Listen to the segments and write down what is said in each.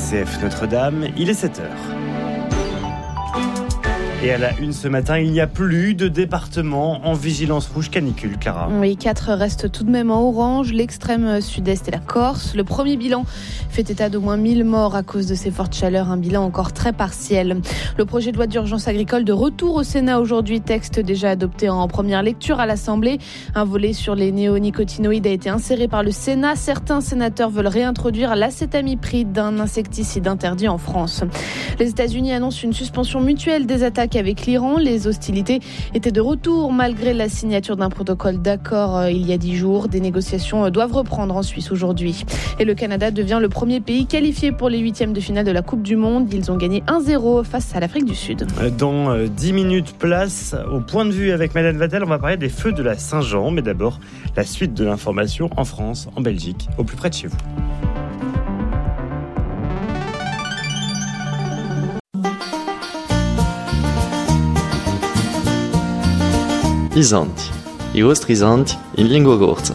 RCF Notre-Dame, il est 7h. Et à la une ce matin, il n'y a plus de département en vigilance rouge canicule, Clara. Oui, 4 restent tout de même en orange, l'extrême sud-est et la Corse. Le premier bilan fait état d'au moins 1000 morts à cause de ces fortes chaleurs, un bilan encore très partiel. Le projet de loi d'urgence agricole de retour au Sénat aujourd'hui, texte déjà adopté en première lecture à l'Assemblée. Un volet sur les néonicotinoïdes a été inséré par le Sénat. Certains sénateurs veulent réintroduire l'acétamipride, d'un insecticide interdit en France. Les États-Unis annoncent une suspension mutuelle des attaques avec l'Iran. Les hostilités étaient de retour malgré la signature d'un protocole d'accord il y a 10 jours. Des négociations doivent reprendre en Suisse aujourd'hui. Et le Canada devient le premier pays qualifié pour les 8e de finale de la Coupe du Monde. Ils ont gagné 1-0 face à l'Afrique du Sud. Dans 10 minutes, place au point de vue avec Madeleine Vatel. On va parler des feux de la Saint-Jean. Mais d'abord, la suite de l'information en France, en Belgique, au plus près de chez vous. Isanti, i vostri isanti in lingua corsa.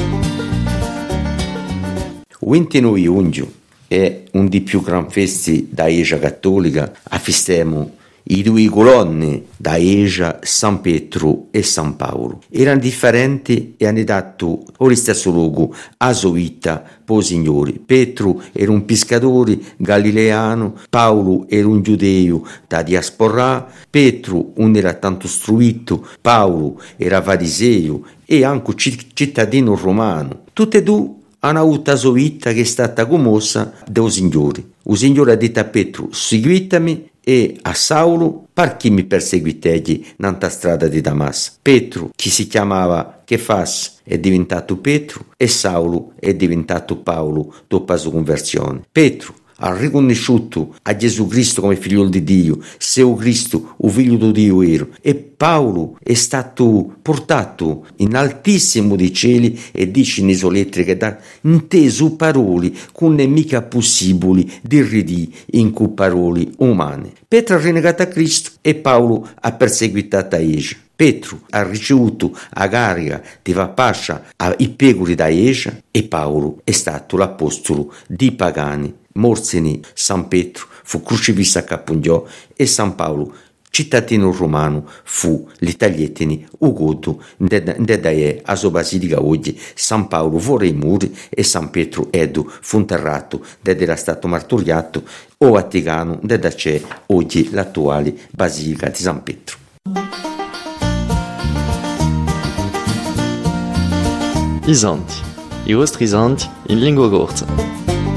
Il 29 giugno è un dei più gran festi da Chiesa Cattolica. Affistiamo i due colonne da Chiesa, San Pietro e San Paolo. Erano differenti e hanno dato allo stesso luogo a sua vita per il Signore. Pietro era un pescatore galileano, Paolo era un giudeo da diaspora, Pietro non era tanto istruito, Paolo era fariseo e anche cittadino romano. Tutti e due hanno avuto la sua vita che è stata commossa dal Signore. Il Signore ha detto a Pietro: seguitami, e a Saulo: perché mi perseguitegi nella strada di Damasco? Pietro, che si chiamava Chefas, è diventato Pietro, e Saulo è diventato Paolo dopo la sua conversione. Pietro ha riconosciuto a Gesù Cristo come figlio di Dio, se Cristo, il figlio di Dio era. E Paolo è stato portato in altissimo dei cieli e dice in isoletri che da inteso parole con non è mica possibile di ridì in cui parole umane. Pietro ha renegato a Cristo e Paolo ha perseguitato a Chiesa. Pietro ha ricevuto a carica di far pascia ai pecore da Chiesa e Paolo è stato l'apostolo di pagani. Morseni San Pietro fu crocifisso a Cappugnò e San Paolo, cittadino romano, fu l'itaglietini ugoto da a sua basilica oggi. San Paolo fuori i muri e San Pietro Edu fu interrato era stato martoriato o Vaticano da c'è oggi l'attuale basilica di San Pietro. Isanti, i vostri isanti in lingua corsa.